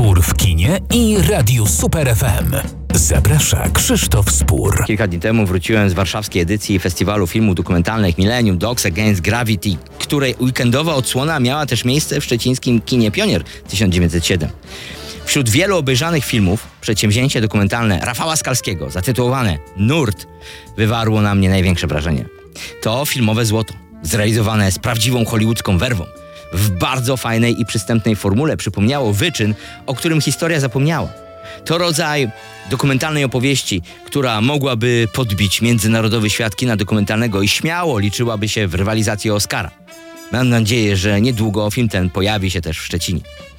Spór w kinie i Radiu Super FM. Zaprasza Krzysztof Spór. Kilka dni temu wróciłem z warszawskiej edycji Festiwalu Filmów Dokumentalnych Millennium Dogs Against Gravity, której weekendowa odsłona miała też miejsce w szczecińskim kinie Pionier 1907. Wśród wielu obejrzanych filmów przedsięwzięcie dokumentalne Rafała Skalskiego, zatytułowane Nurt, wywarło na mnie największe wrażenie. To filmowe złoto, zrealizowane z prawdziwą hollywoodzką werwą, w bardzo fajnej i przystępnej formule przypomniało wyczyn, o którym historia zapomniała. To rodzaj dokumentalnej opowieści, która mogłaby podbić międzynarodowy świat kina dokumentalnego i śmiało liczyłaby się w rywalizacji o Oscara. Mam nadzieję, że niedługo film ten pojawi się też w Szczecinie.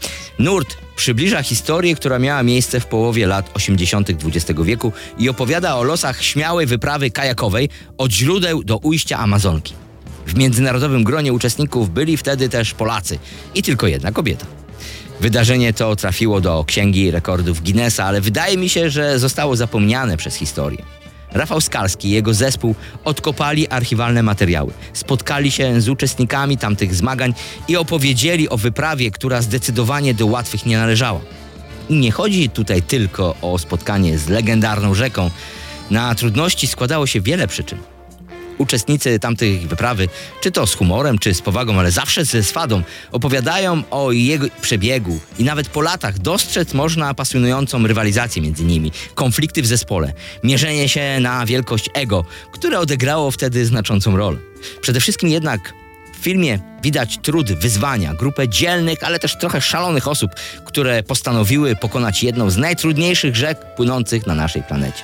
Nurt przybliża historię, która miała miejsce w połowie lat 80. XX wieku i opowiada o losach śmiałej wyprawy kajakowej od źródeł do ujścia Amazonki. W międzynarodowym gronie uczestników byli wtedy też Polacy i tylko jedna kobieta. Wydarzenie to trafiło do Księgi Rekordów Guinnessa, ale wydaje mi się, że zostało zapomniane przez historię. Rafał Skalski i jego zespół odkopali archiwalne materiały, spotkali się z uczestnikami tamtych zmagań i opowiedzieli o wyprawie, która zdecydowanie do łatwych nie należała. I nie chodzi tutaj tylko o spotkanie z legendarną rzeką. Na trudności składało się wiele przyczyn. Uczestnicy tamtej wyprawy, czy to z humorem, czy z powagą, ale zawsze ze swadą, opowiadają o jego przebiegu i nawet po latach dostrzec można pasjonującą rywalizację między nimi, konflikty w zespole, mierzenie się na wielkość ego, które odegrało wtedy znaczącą rolę. Przede wszystkim jednak w filmie widać trud, wyzwania, grupę dzielnych, ale też trochę szalonych osób, które postanowiły pokonać jedną z najtrudniejszych rzek płynących na naszej planecie.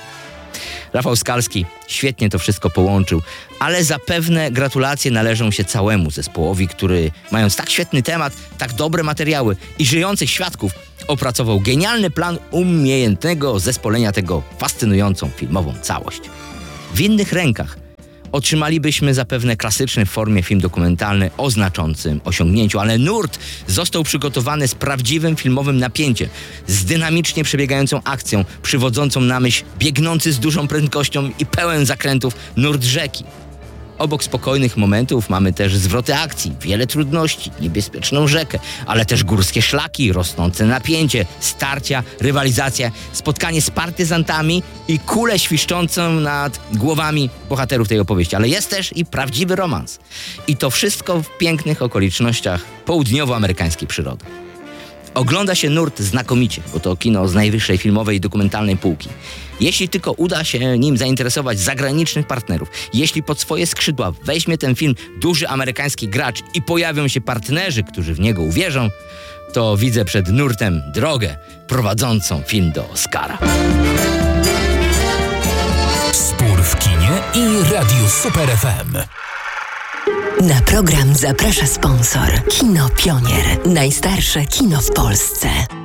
Rafał Skalski świetnie to wszystko połączył, ale zapewne gratulacje należą się całemu zespołowi, który, mając tak świetny temat, tak dobre materiały i żyjących świadków, opracował genialny plan umiejętnego zespolenia tego fascynującą filmową całość. W innych rękach otrzymalibyśmy zapewne klasyczny w formie film dokumentalny o znaczącym osiągnięciu, ale Nurt został przygotowany z prawdziwym filmowym napięciem, z dynamicznie przebiegającą akcją, przywodzącą na myśl biegnący z dużą prędkością i pełen zakrętów nurt rzeki. Obok spokojnych momentów mamy też zwroty akcji, wiele trudności, niebezpieczną rzekę, ale też górskie szlaki, rosnące napięcie, starcia, rywalizacja, spotkanie z partyzantami i kulę świszczącą nad głowami bohaterów tej opowieści. Ale jest też i prawdziwy romans. I to wszystko w pięknych okolicznościach południowoamerykańskiej przyrody. Ogląda się Nurt znakomicie, bo to kino z najwyższej filmowej i dokumentalnej półki. Jeśli tylko uda się nim zainteresować zagranicznych partnerów, jeśli pod swoje skrzydła weźmie ten film duży amerykański gracz i pojawią się partnerzy, którzy w niego uwierzą, to widzę przed Nurtem drogę prowadzącą film do Oscara. Spór w kinie i Radiu Super FM. Na program zaprasza sponsor. Kino Pionier. Najstarsze kino w Polsce.